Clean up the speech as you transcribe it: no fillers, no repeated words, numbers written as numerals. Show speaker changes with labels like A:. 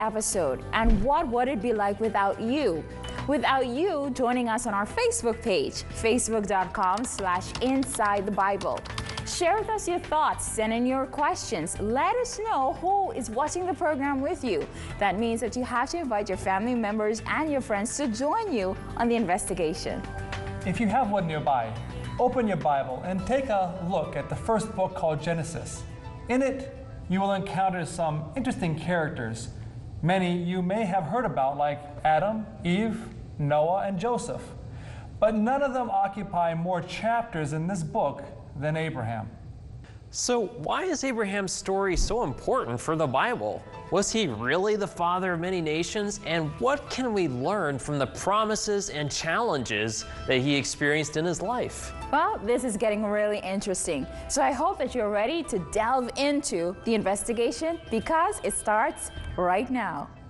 A: episode, and what would it be like without you? Without you joining us on our Facebook page, facebook.com/InsideTheBible. Share with us your thoughts, send in your questions. Let us know who is watching the program with you. That means that you have to invite your family members and your friends to join you on the investigation.
B: If you have one nearby, open your Bible and take a look at the first book called Genesis. In it, you will encounter some interesting characters. Many you may have heard about, like Adam, Eve, Noah, and Joseph. But none of them occupy more chapters in this book than Abraham.
C: So why is Abraham's story so important for the Bible? Was he really the father of many nations? And what can we learn from the promises and challenges that he experienced in his life?
A: Well, this is getting really interesting. So I hope that you're ready to delve into the investigation, because it starts right now.